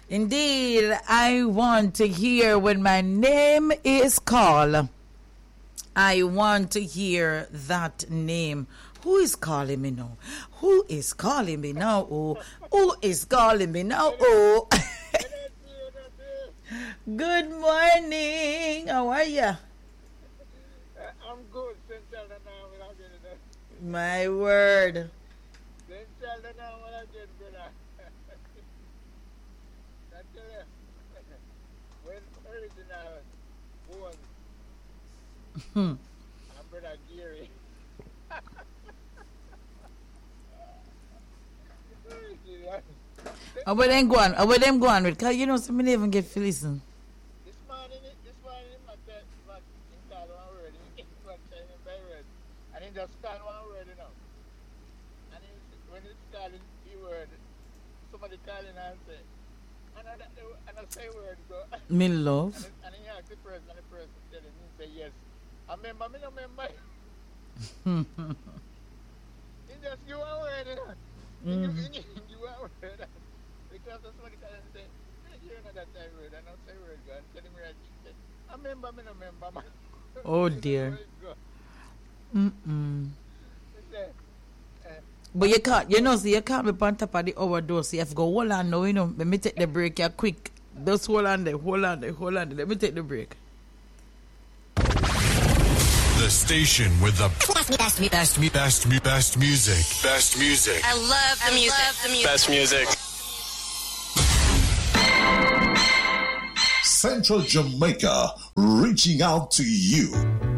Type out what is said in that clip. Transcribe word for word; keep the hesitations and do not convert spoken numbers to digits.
Indeed, I want to hear when my name is called. I want to hear that name. Who is calling me now? Who is calling me now? Oh, who is calling me now? Oh. Good morning. How are you? I'm good. My word. Hmm. I'm brother Gary. How about them go on? How about them go on with? Cause you know, some even get to listen. This morning, this morning, my dad, my in call one word, he was saying by word, and he just call one word, you know. And he, when he's calling the word, somebody calling and say, and I, and I say word, go. Me love. And, and he asked the person, and the person telling him, say yes. I remember, me no remember. He just give one word, you know. Mm. You, you, you one word. Because somebody can say, you know that time word, and I say word, go, and tell him right. I remember, me no remember, man. Oh dear. Mm-mm. But you can't, you know, see, you can't be on top of the overdose. You have to go, hold on now, you know. Let me take the break here quick. Just hold on there, hold on there, hold on there. Let me take the break. The station with the best, best, best, best, best, best music. Best music. I love the music. Love the music. Best music. Central Jamaica, reaching out to you.